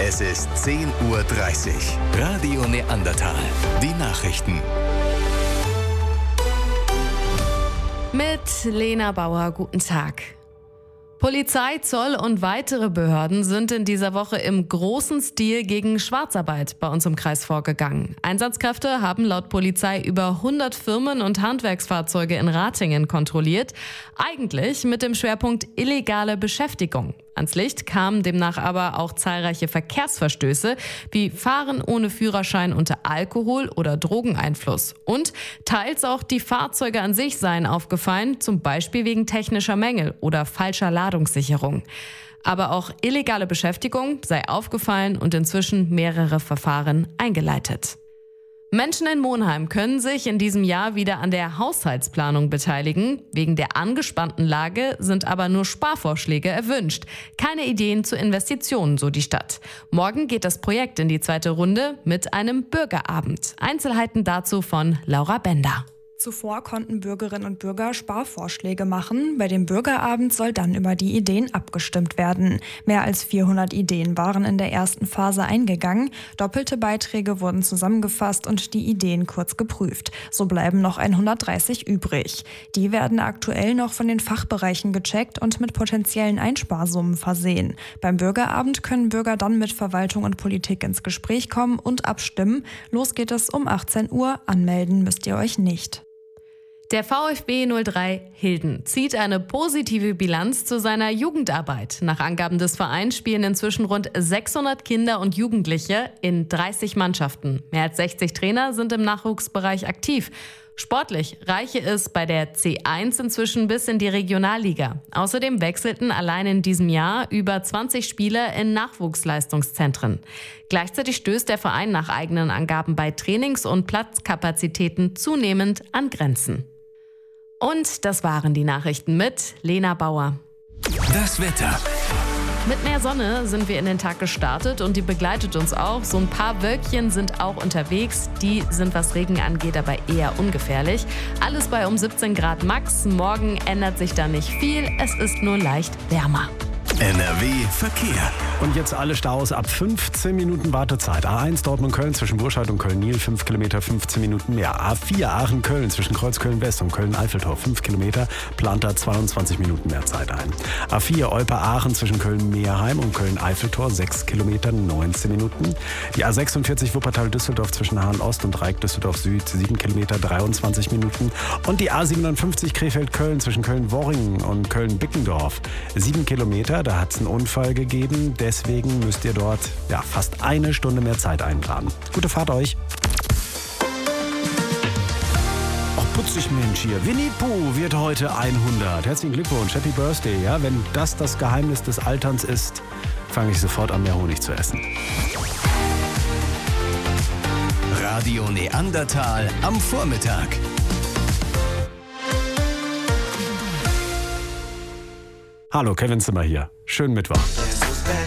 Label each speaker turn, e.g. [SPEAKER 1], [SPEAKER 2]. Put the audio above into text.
[SPEAKER 1] Es ist 10:30 Uhr. Radio Neandertal. Die Nachrichten.
[SPEAKER 2] Mit Lena Bauer, guten Tag. Polizei, Zoll und weitere Behörden sind in dieser Woche im großen Stil gegen Schwarzarbeit bei uns im Kreis vorgegangen. Einsatzkräfte haben laut Polizei über 100 Firmen und Handwerksfahrzeuge in Ratingen kontrolliert, eigentlich mit dem Schwerpunkt illegale Beschäftigung. Ans Licht kamen demnach aber auch zahlreiche Verkehrsverstöße wie Fahren ohne Führerschein unter Alkohol- oder Drogeneinfluss. Und teils auch die Fahrzeuge an sich seien aufgefallen, zum Beispiel wegen technischer Mängel oder falscher Ladungssicherung. Aber auch illegale Beschäftigung sei aufgefallen und inzwischen mehrere Verfahren eingeleitet. Menschen in Monheim können sich in diesem Jahr wieder an der Haushaltsplanung beteiligen. Wegen der angespannten Lage sind aber nur Sparvorschläge erwünscht. Keine Ideen zu Investitionen, so die Stadt. Morgen geht das Projekt in die zweite Runde mit einem Bürgerabend. Einzelheiten dazu von Laura Bender.
[SPEAKER 3] Zuvor konnten Bürgerinnen und Bürger Sparvorschläge machen. Bei dem Bürgerabend soll dann über die Ideen abgestimmt werden. Mehr als 400 Ideen waren in der ersten Phase eingegangen. Doppelte Beiträge wurden zusammengefasst und die Ideen kurz geprüft. So bleiben noch 130 übrig. Die werden aktuell noch von den Fachbereichen gecheckt und mit potenziellen Einsparsummen versehen. Beim Bürgerabend können Bürger dann mit Verwaltung und Politik ins Gespräch kommen und abstimmen. Los geht es um 18 Uhr. Anmelden müsst ihr euch nicht.
[SPEAKER 2] Der VfB 03 Hilden zieht eine positive Bilanz zu seiner Jugendarbeit. Nach Angaben des Vereins spielen inzwischen rund 600 Kinder und Jugendliche in 30 Mannschaften. Mehr als 60 Trainer sind im Nachwuchsbereich aktiv. Sportlich reiche es bei der C1 inzwischen bis in die Regionalliga. Außerdem wechselten allein in diesem Jahr über 20 Spieler in Nachwuchsleistungszentren. Gleichzeitig stößt der Verein nach eigenen Angaben bei Trainings- und Platzkapazitäten zunehmend an Grenzen. Und das waren die Nachrichten mit Lena Bauer.
[SPEAKER 1] Das Wetter.
[SPEAKER 2] Mit mehr Sonne sind wir in den Tag gestartet und die begleitet uns auch. So ein paar Wölkchen sind auch unterwegs. Die sind, was Regen angeht, aber eher ungefährlich. Alles bei um 17 Grad max. Morgen ändert sich da nicht viel. Es ist nur leicht wärmer.
[SPEAKER 1] NRW Verkehr.
[SPEAKER 4] Und jetzt alle Staus ab 15 Minuten Wartezeit. A1 Dortmund-Köln zwischen Burscheid und Köln-Nil 5 Kilometer, 15 Minuten mehr. A4 Aachen-Köln zwischen Kreuzköln-West und Köln-Eiffeltor 5 Kilometer, plant da 22 Minuten mehr Zeit ein. A4 Olpe-Aachen zwischen Köln-Meerheim und Köln-Eiffeltor 6 Kilometer, 19 Minuten. Die A46 Wuppertal-Düsseldorf zwischen Hahn-Ost und Dreieck-Düsseldorf-Süd 7 Kilometer, 23 Minuten. Und die A57 Krefeld-Köln zwischen Köln-Worringen und Köln-Bickendorf 7 Kilometer. Da hat es einen Unfall gegeben, deswegen müsst ihr dort fast eine Stunde mehr Zeit einplanen. Gute Fahrt euch. Ach, putzig Mensch hier. Winnie Pooh wird heute 100. Herzlichen Glückwunsch, Happy Birthday. Ja, wenn das Geheimnis des Alterns ist, fange ich sofort an, mehr Honig zu essen.
[SPEAKER 1] Radio Neandertal am Vormittag.
[SPEAKER 4] Hallo, Kevin Zimmer hier. Schönen Mittwoch.